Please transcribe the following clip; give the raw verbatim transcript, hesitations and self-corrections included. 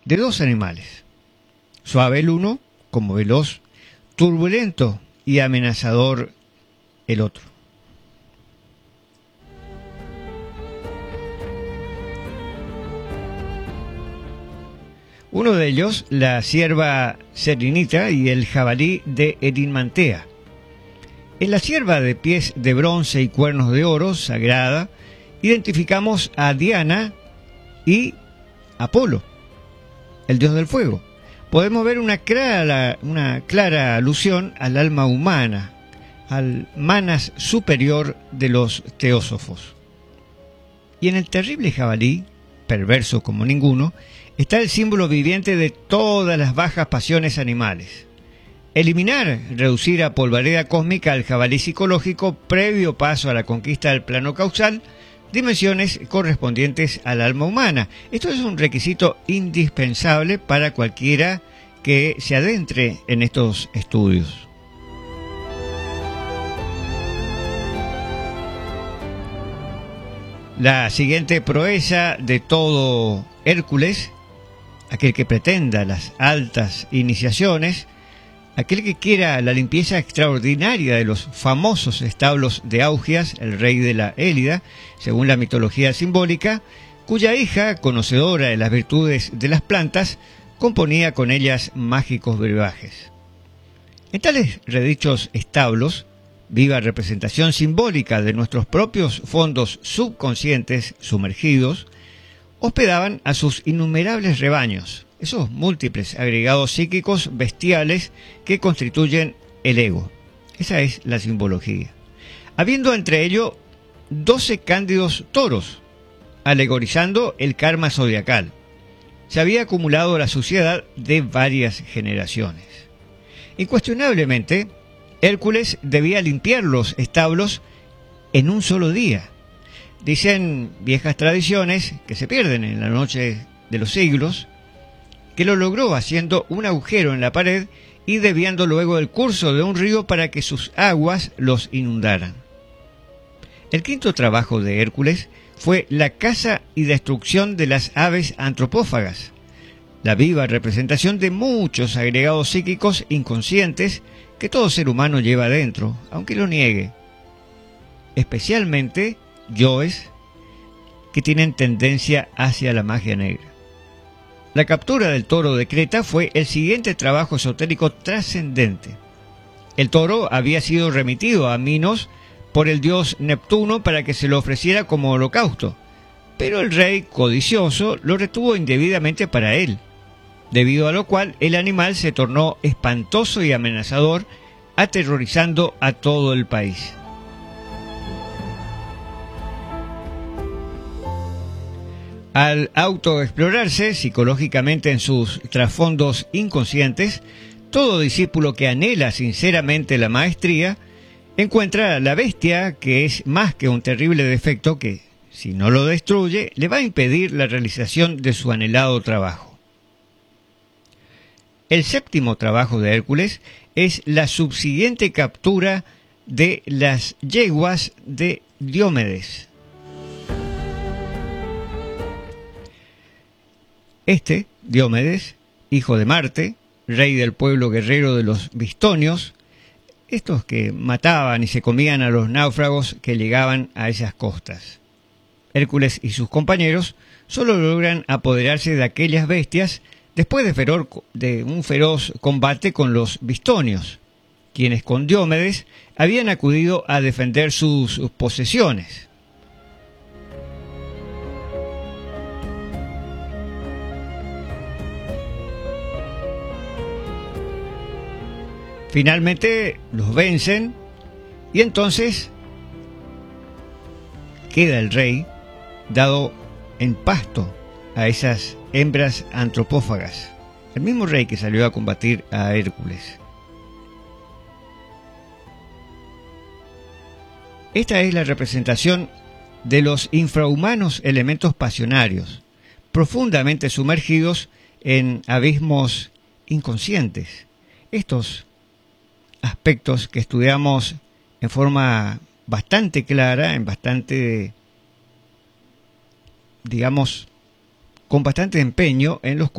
de dos animales, suave el uno como veloz, turbulento y amenazador el otro. Uno de ellos, la cierva serinita y el jabalí de Eritmantea. En la cierva de pies de bronce y cuernos de oro, sagrada, identificamos a Diana y Apolo, el dios del fuego. Podemos ver una clara, una clara alusión al alma humana, al manas superior de los teósofos. Y en el terrible jabalí, perverso como ninguno, está el símbolo viviente de todas las bajas pasiones animales. Eliminar, reducir a polvareda cósmica al jabalí psicológico previo paso a la conquista del plano causal, dimensiones correspondientes al alma humana. Esto es un requisito indispensable para cualquiera que se adentre en estos estudios. La siguiente proeza de todo Hércules, aquel que pretenda las altas iniciaciones, aquel que quiera la limpieza extraordinaria de los famosos establos de Augias, el rey de la Élida, según la mitología simbólica, cuya hija, conocedora de las virtudes de las plantas, componía con ellas mágicos brebajes. En tales redichos establos, viva representación simbólica de nuestros propios fondos subconscientes sumergidos, hospedaban a sus innumerables rebaños, esos múltiples agregados psíquicos bestiales que constituyen el ego. Esa es la simbología. Habiendo entre ellos doce cándidos toros, alegorizando el karma zodiacal. Se había acumulado la suciedad de varias generaciones. Incuestionablemente, Hércules debía limpiar los establos en un solo día. Dicen viejas tradiciones que se pierden en la noche de los siglos, que lo logró haciendo un agujero en la pared y desviando luego el curso de un río para que sus aguas los inundaran. El quinto trabajo de Hércules fue la caza y destrucción de las aves antropófagas, la viva representación de muchos agregados psíquicos inconscientes que todo ser humano lleva dentro, aunque lo niegue, especialmente yoes que tienen tendencia hacia la magia negra. La captura del toro de Creta fue el siguiente trabajo esotérico trascendente. El toro había sido remitido a Minos por el dios Neptuno para que se lo ofreciera como holocausto, pero el rey, codicioso, lo retuvo indebidamente para él, debido a lo cual el animal se tornó espantoso y amenazador, aterrorizando a todo el país. Al autoexplorarse psicológicamente en sus trasfondos inconscientes, todo discípulo que anhela sinceramente la maestría encuentra la bestia que es más que un terrible defecto que, si no lo destruye, le va a impedir la realización de su anhelado trabajo. El séptimo trabajo de Hércules es la subsiguiente captura de las yeguas de Diomedes. Este, Diomedes, hijo de Marte, rey del pueblo guerrero de los Bistonios, estos que mataban y se comían a los náufragos que llegaban a esas costas. Hércules y sus compañeros solo logran apoderarse de aquellas bestias después de, feroz, de un feroz combate con los Bistonios, quienes con Diomedes habían acudido a defender sus posesiones. Finalmente los vencen y entonces queda el rey dado en pasto a esas hembras antropófagas, el mismo rey que salió a combatir a Hércules. Esta es la representación de los infrahumanos elementos pasionarios, profundamente sumergidos en abismos inconscientes. Estos aspectos que estudiamos en forma bastante clara, en bastante, digamos, con bastante empeño en los